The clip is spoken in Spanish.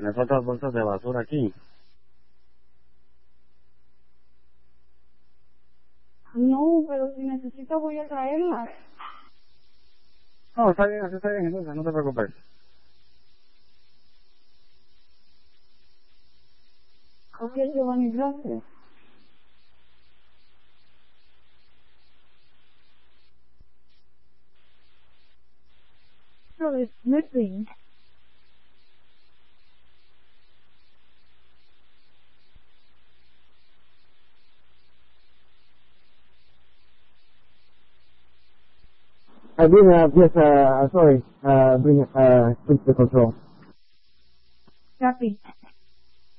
Me faltan bolsas de basura aquí. No, pero si necesito voy a traerlas. No, está bien, así está bien, entonces, no te preocupes. Ok, Giovanni, gracias. So it's missing. Yes, sorry, bring the control. Copy.